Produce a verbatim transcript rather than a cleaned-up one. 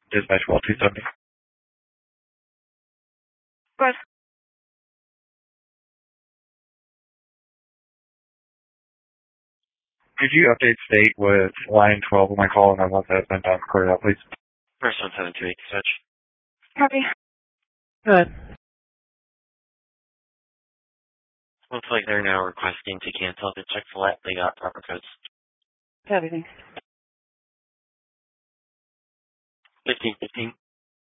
Dispatch well two seventy. Good. Could you update state with line twelve of my call and then once that's been done, clear it out, please? First one seven two eight dispatch. Copy. Good. Looks like they're now requesting to cancel the check select. They got proper codes. Copy, thanks. Fifteen fifteen.